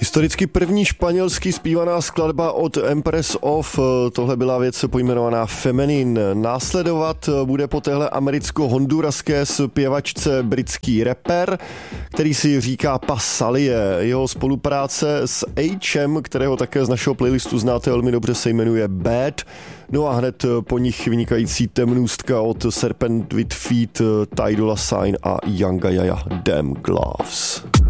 Historicky první španělsky zpívaná skladba od Empress of, tohle byla věc pojmenovaná Feminine. Následovat bude po téhle americko-honduraské zpěvačce britský rapper, který si říká Passalie. Jeho spolupráce s H.M., kterého také z našeho playlistu znáte velmi dobře, se jmenuje Bad. No a hned po nich vynikající temnůstka od Serpent with Feet, Ty Dolla Sign a Young Yaya Damn Gloves.